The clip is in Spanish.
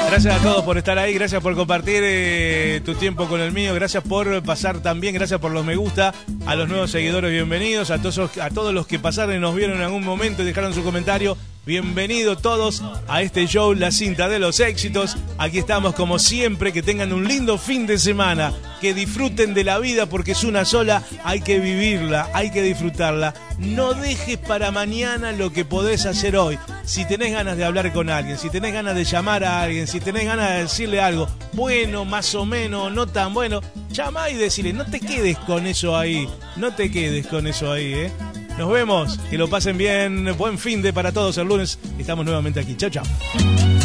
Gracias a todos por estar ahí, gracias por compartir tu tiempo con el mío, gracias por pasar también, gracias por los me gusta, a los nuevos seguidores bienvenidos, a todos los que pasaron y nos vieron en algún momento y dejaron su comentario. Bienvenidos todos a este show, La Cinta de los Éxitos. Aquí estamos como siempre, que tengan un lindo fin de semana, que disfruten de la vida porque es una sola, hay que vivirla, hay que disfrutarla. No dejes para mañana lo que podés hacer hoy. Si tenés ganas de hablar con alguien, si tenés ganas de llamar a alguien, si tenés ganas de decirle algo, bueno, más o menos, no tan bueno, llama y decirle, no te quedes con eso ahí, no te quedes con eso ahí, ¿eh? Nos vemos, que lo pasen bien, buen fin de para todos. El lunes estamos nuevamente aquí. Chao, chao.